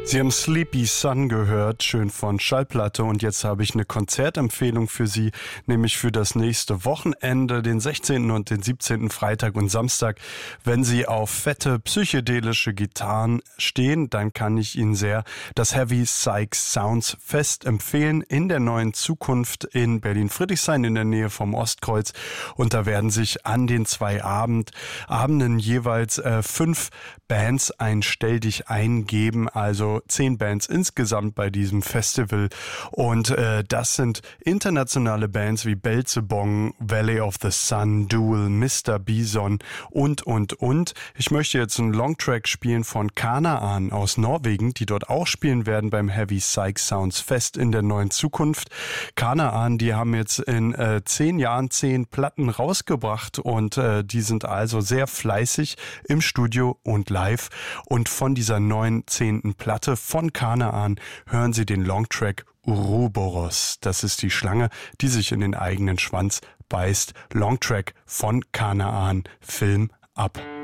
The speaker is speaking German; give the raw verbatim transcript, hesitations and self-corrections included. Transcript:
Sie haben Sleepy Sun gehört, schön von Schallplatte, und jetzt habe ich eine Konzertempfehlung für Sie, nämlich für das nächste Wochenende, den sechzehnten und den siebzehnten Freitag und Samstag. Wenn Sie auf fette psychedelische Gitarren stehen, dann kann ich Ihnen sehr das Heavy Psych Sounds Fest empfehlen in der Neuen Zukunft in Berlin-Friedrichshain in der Nähe vom Ostkreuz, und da werden sich an den zwei Abend, Abenden jeweils äh, fünf Bands ein Stell dich eingeben, also zehn Bands insgesamt bei diesem Festival, und äh, das sind internationale Bands wie Belzebong, Valley of the Sun, Duel, Mister Bison und, und, und. Ich möchte jetzt einen Longtrack spielen von Kanaan aus Norwegen, die dort auch spielen werden beim Heavy Psych Sounds Fest in der Neuen Zukunft. Kanaan, die haben jetzt in äh, zehn Jahren zehn Platten rausgebracht, und äh, die sind also sehr fleißig im Studio und live, und von dieser neuen zehnten Platte von Kanaan hören Sie den Longtrack Ouroboros. Das ist die Schlange, die sich in den eigenen Schwanz beißt. Longtrack von Kanaan, Film ab.